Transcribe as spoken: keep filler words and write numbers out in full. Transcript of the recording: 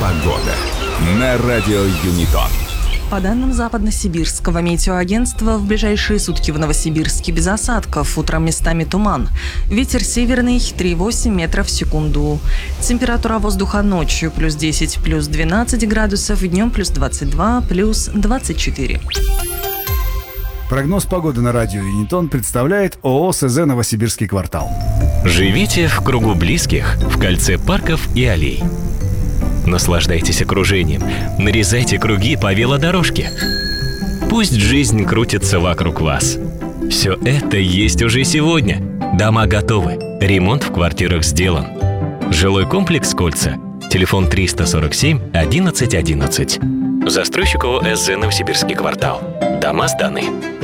Погода на радио Юнитон. По данным Западно-Сибирского метеоагентства, в ближайшие сутки в Новосибирске без осадков, утром местами туман. Ветер северный три и восемь метров в секунду. Температура воздуха ночью плюс десять, плюс двенадцать градусов, днем плюс двадцать два, плюс двадцать четыре. Прогноз погоды на радио Юнитон представляет ООО СЗ «Новосибирский квартал». Живите в кругу близких, в кольце парков и аллей. Наслаждайтесь окружением, нарезайте круги по велодорожке. Пусть жизнь крутится вокруг вас. Все это есть уже сегодня. Дома готовы, ремонт в квартирах сделан. Жилой комплекс «Кольца». Телефон триста сорок семь одиннадцать одиннадцать. Застройщик ООО СЗ «Новосибирский квартал». Дома сданы.